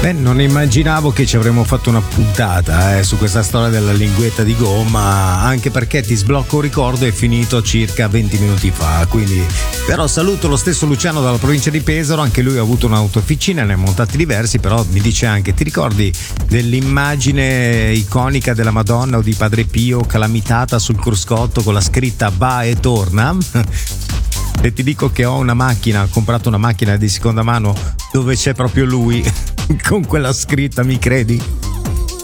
Beh, non immaginavo che ci avremmo fatto una puntata su questa storia della linguetta di gomma, anche perché Ti sblocco un ricordo è finito circa 20 minuti fa, quindi però saluto lo stesso Luciano dalla provincia di Pesaro, anche lui ha avuto un'autofficina, ne ha montati diversi, però mi dice anche: ti ricordi dell'immagine iconica della Madonna o di Padre Pio calamitata sul cruscotto con la scritta va e torna? E ti dico che ho comprato una macchina di seconda mano dove c'è proprio lui con quella scritta, mi credi?